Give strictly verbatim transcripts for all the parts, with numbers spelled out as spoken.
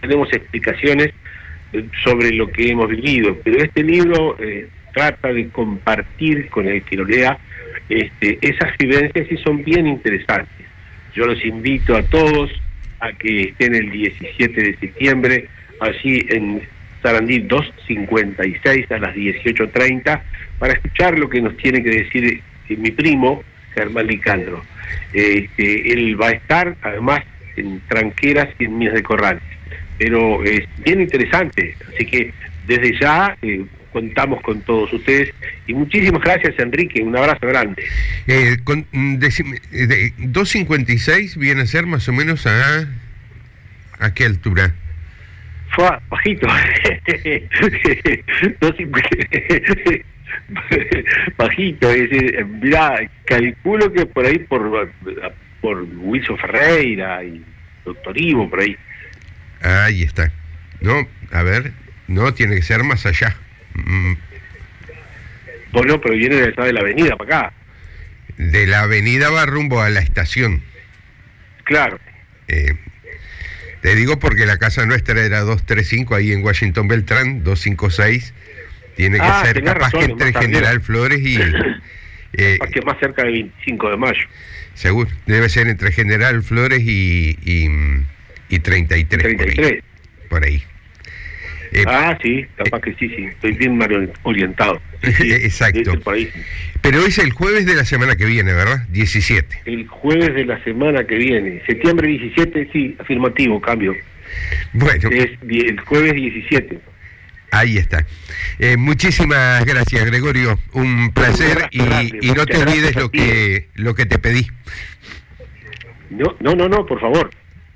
tenemos explicaciones sobre lo que hemos vivido, pero este libro eh, trata de compartir con el que lo lea este, esas vivencias y son bien interesantes. Yo los invito a todos a que estén el diecisiete de septiembre allí en Sarandí doscientos cincuenta y seis a las dieciocho treinta para escuchar lo que nos tiene que decir eh, mi primo Germán Licandro. Este, él va a estar además en tranqueras y en minas de corrales, pero es bien interesante, así que desde ya eh, contamos con todos ustedes y muchísimas gracias, Enrique, un abrazo grande. Eh, con, decime, de, doscientos cincuenta y seis viene a ser más o menos a ¿a qué altura? Fue bajito. Bajito, es decir, mirá, calculo que por ahí por por Wilson Ferreira y Doctor Ivo, por ahí. Ahí está. No, a ver, no, tiene que ser más allá. Mm. Bueno, pero viene de de la avenida para acá. De la avenida va rumbo a la estación. Claro. Eh, te digo porque la casa nuestra era doscientos treinta y cinco, ahí en Washington Beltrán, doscientos cincuenta y seis. Tiene que ah, ser capaz razón, que entre General Flores y... eh, que más cerca del veinticinco de mayo. Seguro, debe ser entre General Flores y, y, y treinta y tres, treinta y tres. Por ahí. Por ahí. Eh, ah, sí, capaz eh, que sí, sí, estoy bien orientado. Sí, sí, exacto. Por ahí, sí. Pero es el jueves de la semana que viene, ¿verdad? diecisiete. El jueves de la semana que viene, septiembre diecisiete, sí, afirmativo, cambio. Bueno. Es el jueves diecisiete. Ahí está. Eh, muchísimas gracias, Gregorio. Un placer y, y no te olvides lo que lo que te pedí. No, no, no, no, por favor.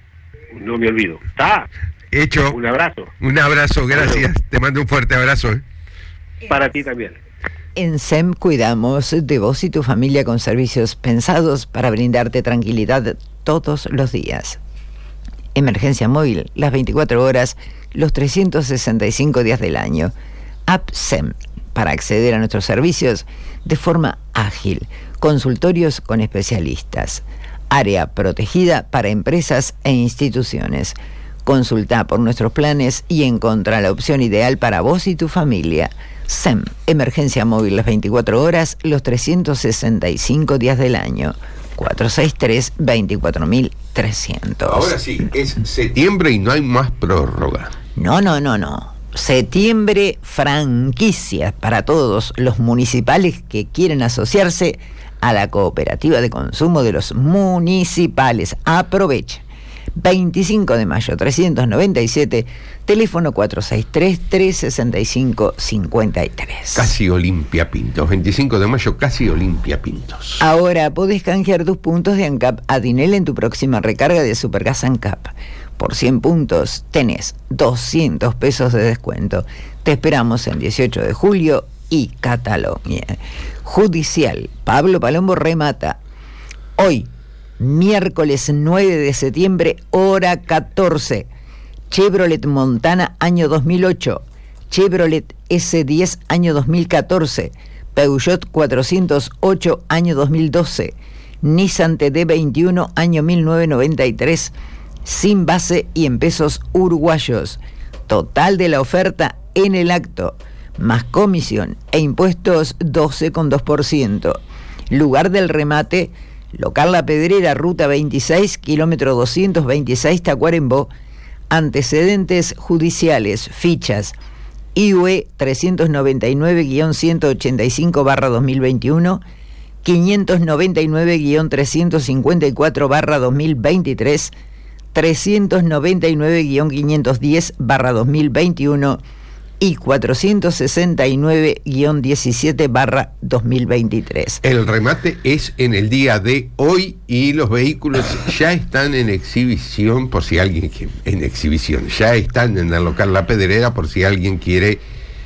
No me olvido. Está. Hecho. Un abrazo. Un abrazo, gracias. Te mando un fuerte abrazo. ¿eh? Para ti también. En S E M cuidamos de vos y tu familia con servicios pensados para brindarte tranquilidad todos los días. Emergencia móvil, las veinticuatro horas, los trescientos sesenta y cinco días del año. App S E M, para acceder a nuestros servicios de forma ágil. Consultorios con especialistas. Área protegida para empresas e instituciones. Consulta por nuestros planes y encontrá la opción ideal para vos y tu familia. S E M, emergencia móvil las veinticuatro horas, los trescientos sesenta y cinco días del año. cuatro seis tres, veinticuatro mil trescientos. Ahora sí, es septiembre y no hay más prórroga. No, no, no, no. Septiembre franquicias para todos los municipales que quieren asociarse a la cooperativa de consumo de los municipales. Aprovechen. veinticinco de mayo, trescientos noventa y siete, teléfono cuatro seis tres, tres seis cinco, cinco tres. Casi Olimpia Pintos, veinticinco de mayo, casi Olimpia Pintos. Ahora podés canjear tus puntos de ANCAP a Dinel en tu próxima recarga de Supergas ANCAP. Por cien puntos tenés doscientos pesos de descuento. Te esperamos en dieciocho de julio y Cataluña. Judicial, Pablo Palombo remata. Hoy, miércoles nueve de septiembre, hora catorce. Chevrolet Montana, año dos mil ocho. Chevrolet ese diez, año dos mil catorce. Peugeot cuatrocientos ocho, año dos mil doce. Nissan T D veintiuno, año mil novecientos noventa y tres. Sin base y en pesos uruguayos. Total de la oferta en el acto, más comisión e impuestos doce coma dos por ciento. Lugar del remate, local La Pedrera, ruta veintiséis, kilómetro doscientos veintiséis, Tacuarembó. Antecedentes judiciales, fichas I U E trescientos noventa y nueve guión ciento ochenta y cinco barra dos mil veintiuno, quinientos noventa y nueve guión trescientos cincuenta y cuatro barra dos mil veintitrés, trescientos noventa y nueve guión quinientos diez barra dos mil veintiuno y cuatrocientos sesenta y nueve guión diecisiete barra dos mil veintitrés. El remate es en el día de hoy y los vehículos ya están en exhibición, por si alguien quiere, en exhibición, ya están en el local La Pedrera, por si alguien quiere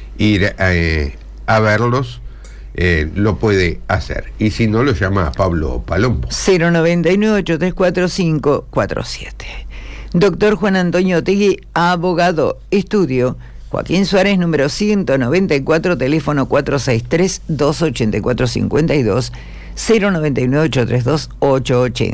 ir eh, a verlos, eh, lo puede hacer. Y si no, lo llama a Pablo Palombo. cero noventa y nueve, ocho tres cuatro, cinco cuatro siete. Doctor Juan Antonio Otegui, abogado, estudio Joaquín Suárez, número ciento noventa y cuatro, teléfono cuatro seis tres, dos ocho cuatro cinco dos, cero noventa y nueve, ocho tres dos, ocho ochenta.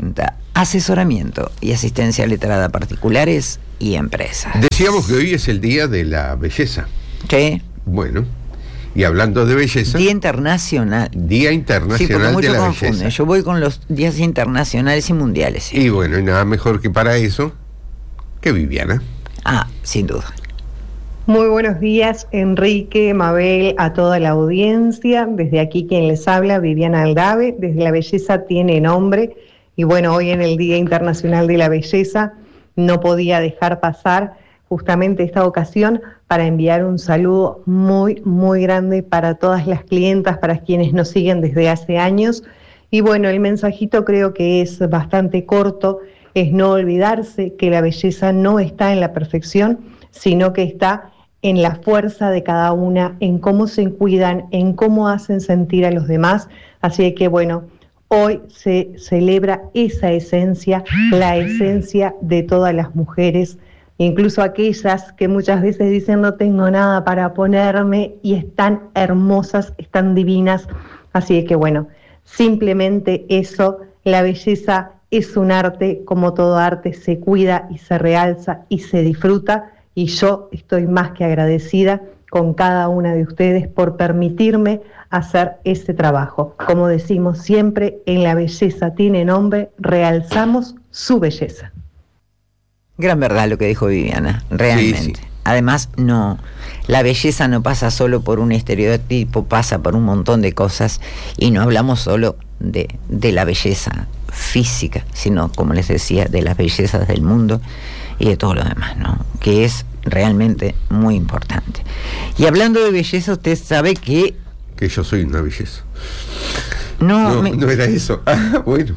asesoramiento y asistencia letrada a particulares y empresas. Decíamos que hoy es el Día de la Belleza. ¿Qué? Bueno, y hablando de belleza... Día Internacional. Día Internacional sí, porque mucho de la confunden. Belleza. Yo voy con los días internacionales y mundiales. ¿Sí? Y bueno, y nada mejor que para eso que Viviana. Ah, sin duda. Muy buenos días, Enrique, Mabel, a toda la audiencia. Desde aquí quien les habla, Viviana Aldave. Desde La Belleza Tiene Nombre. Y bueno, hoy en el Día Internacional de la Belleza no podía dejar pasar justamente esta ocasión para enviar un saludo muy, muy grande para todas las clientas, para quienes nos siguen desde hace años. Y bueno, el mensajito creo que es bastante corto, es no olvidarse que la belleza no está en la perfección, sino que está en la fuerza de cada una, en cómo se cuidan, en cómo hacen sentir a los demás. Así que bueno, hoy se celebra esa esencia, la esencia de todas las mujeres, incluso aquellas que muchas veces dicen no tengo nada para ponerme y están hermosas, están divinas. Así que bueno, simplemente eso, la belleza es un arte, como todo arte se cuida y se realza y se disfruta. Y yo estoy más que agradecida con cada una de ustedes por permitirme hacer este trabajo. Como decimos siempre, en La Belleza Tiene Nombre, realzamos su belleza. Gran verdad lo que dijo Viviana, realmente. Sí, sí. Además, no, la belleza no pasa solo por un estereotipo, pasa por un montón de cosas, y no hablamos solo de, de la belleza física, sino, como les decía, de las bellezas del mundo y de todo lo demás, ¿no? Que es realmente muy importante. Y hablando de belleza, usted sabe que... Que yo soy una belleza. No, no, me... no era eso. Ah, bueno.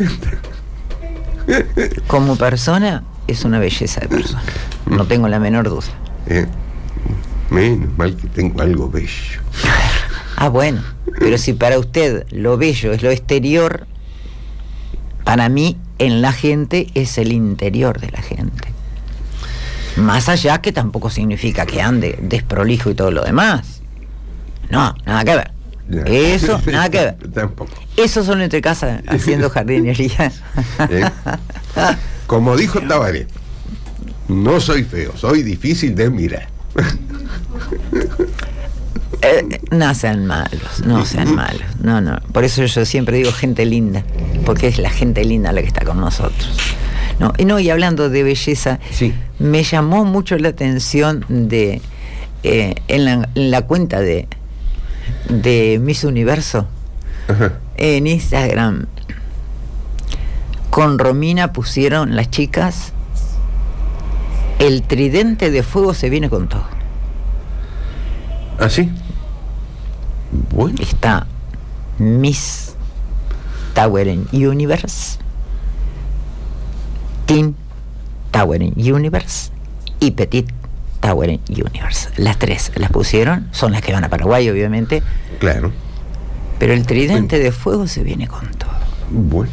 Como persona, es una belleza de persona. No tengo la menor duda. Eh, menos mal que tengo algo bello. Ah, bueno. Pero si para usted lo bello es lo exterior, para mí, en la gente, es el interior de la gente. Más allá que tampoco significa que ande desprolijo y todo lo demás. No, nada que ver. No. Eso, nada que ver. Tampoco. Eso son entre casa haciendo jardinería. ¿Eh? Como dijo Tabaré, no soy feo, soy difícil de mirar. Eh, no sean malos, no sean malos. No, no. Por eso yo siempre digo gente linda, porque es la gente linda la que está con nosotros. No, y no, y hablando de belleza, sí. Me llamó mucho la atención de eh, en, la, en la cuenta de de Miss Universo. Ajá. En Instagram, con Romina pusieron las chicas: el tridente de fuego se viene con todo. ¿Ah, sí? Bueno. Está Miss Towering Universe, Teen Towering Universe y Petit Towering Universe. Las tres las pusieron, son las que van a Paraguay, obviamente. Claro. Pero el tridente bueno. de fuego se viene con todo. Bueno.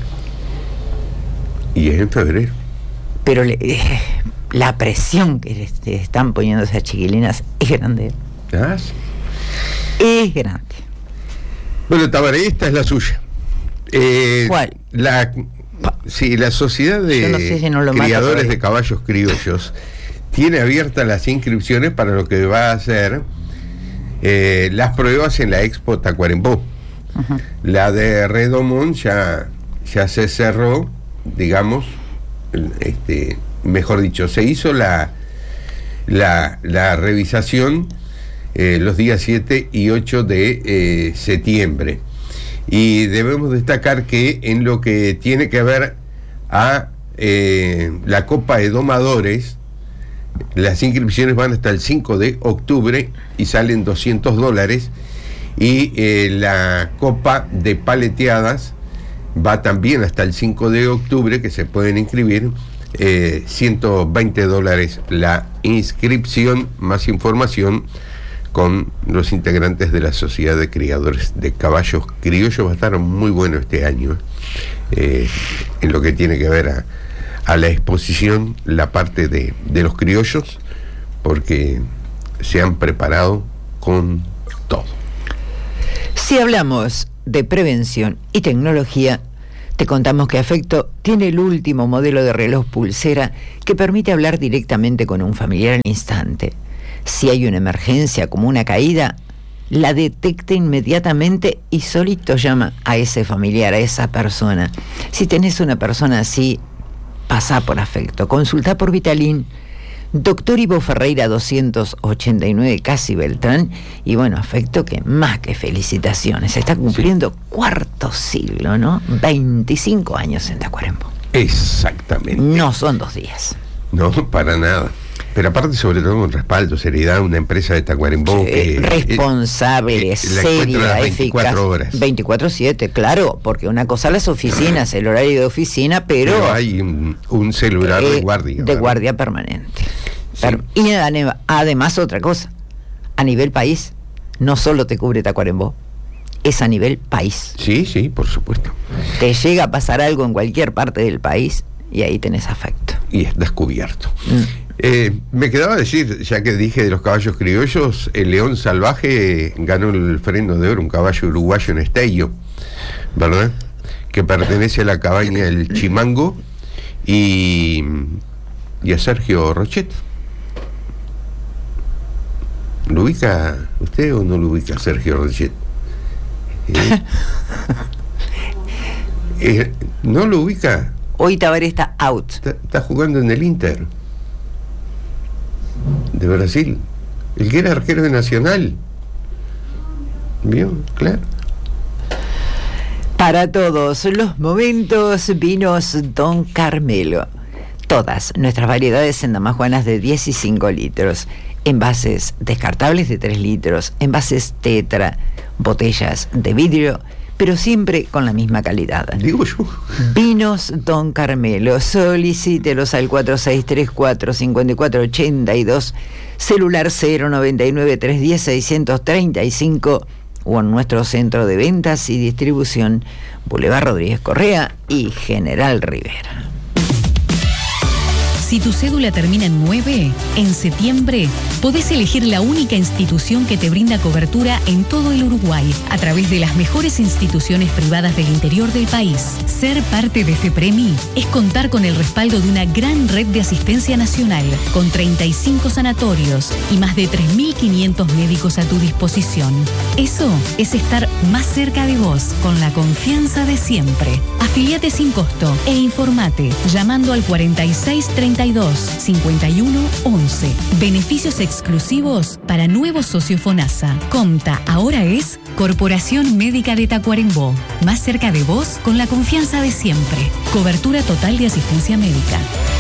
Y es en febrero. Pero le, eh, la presión que le están poniendo esas chiquilinas es grande. Ah, sí. Es grande. Bueno, Tabaré, esta es la suya. Eh, ¿Cuál? La, sí, la Sociedad de no sé si no lo Criadores de Caballos Criollos tiene abiertas las inscripciones para lo que va a ser eh, las pruebas en la Expo Tacuarembó. Uh-huh. La de Redomón ya, ya se cerró, digamos, este, mejor dicho, se hizo la, la, la revisación eh, los días siete y ocho de eh, septiembre. Y debemos destacar que en lo que tiene que ver a eh, la Copa de Domadores, las inscripciones van hasta el cinco de octubre y salen doscientos dólares. Y eh, la Copa de Paleteadas va también hasta el cinco de octubre, que se pueden inscribir, eh, ciento veinte dólares la inscripción. Más información con los integrantes de la Sociedad de Criadores de Caballos Criollos. Va a estar muy bueno este año eh, en lo que tiene que ver a, a la exposición, la parte de, de los criollos, porque se han preparado con todo. Si hablamos de prevención y tecnología, Te contamos que Afecto tiene el último modelo de reloj pulsera que permite hablar directamente con un familiar al instante. Si hay una emergencia como una caída, la detecta inmediatamente y solito llama a ese familiar, a esa persona. Si tenés una persona así, pasá por Afecto. Consultá por Vitalín. Doctor Ivo Ferreira doscientos ochenta y nueve, Casi Beltrán. Y bueno, Afecto, que más que felicitaciones. Está cumpliendo sí. cuarto siglo, ¿no? veinticinco años en Tacuarembó. Exactamente. No son dos días. No, para nada. Pero aparte, sobre todo, con respaldo, seriedad, una empresa de Tacuarembó sí, que... responsable, eh, seria, veinticuatro eficaz. horas. veinticuatro siete, claro, porque una cosa las oficinas, el horario de oficina, pero... Pero hay un, un celular eh, de guardia. De ¿verdad? guardia permanente. Sí. Pero, y además otra cosa, a nivel país, no solo te cubre Tacuarembó, es a nivel país. Sí, sí, por supuesto. Te llega a pasar algo en cualquier parte del país y ahí tenés Afecto. Y es descubierto. Mm. Eh, me quedaba decir, ya que dije de los caballos criollos, el León Salvaje ganó el Freno de Oro, un caballo uruguayo en Estello, ¿verdad? Que pertenece a la cabaña del Chimango y, y a Sergio Rochet. ¿Lo ubica usted o no lo ubica Sergio Rochet? ¿Eh? eh, ¿No lo ubica? Hoy Tabaré está out. Está, está jugando en el Inter de Brasil, el que era arquero de Nacional. ¿Vio? Claro. Para todos los momentos, vinos Don Carmelo. Todas nuestras variedades en damajuanas de diez y cinco litros, envases descartables de tres litros, envases tetra, botellas de vidrio, pero siempre con la misma calidad. Digo yo. Vinos Don Carmelo. Solicítelos al cuatro seis tres cuatro, cinco cuatro ocho dos, celular cero noventa y nueve, trescientos diez, seiscientos treinta y cinco o en nuestro centro de ventas y distribución, Boulevard Rodríguez Correa y General Rivera. Si tu cédula termina en nueve, en septiembre podés elegir la única institución que te brinda cobertura en todo el Uruguay a través de las mejores instituciones privadas del interior del país. Ser parte de FEPREMI es contar con el respaldo de una gran red de asistencia nacional, con treinta y cinco sanatorios y más de tres mil quinientos médicos a tu disposición. Eso es estar más cerca de vos, con la confianza de siempre. Afiliate sin costo e informate llamando al cuarenta y seis treinta y dos, cincuenta y uno once. Beneficios exclusivos para nuevos socios FONASA. Comta ahora es Corporación Médica de Tacuarembó. Más cerca de vos con la confianza de siempre. Cobertura total de asistencia médica.